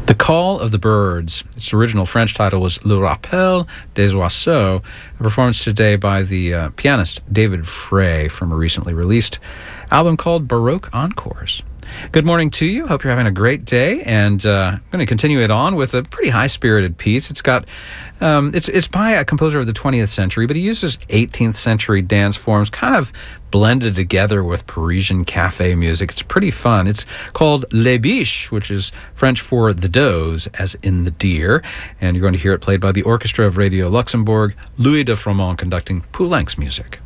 The Call of the Birds. Its original French title was Le Rappel des Oiseaux, a performance today by the pianist David Frey from a recently released album called Baroque Encores. Good morning to you. Hope you're having a great day, and I'm going to continue it on with a pretty high-spirited piece. It's got it's by a composer of the 20th century, but he uses 18th century dance forms kind of blended together with Parisian cafe music. It's pretty fun. It's called Les Biches, which is French for the does, as in the deer, and you're going to hear it played by the Orchestra of Radio Luxembourg, Louis de Froment conducting Poulenc's music.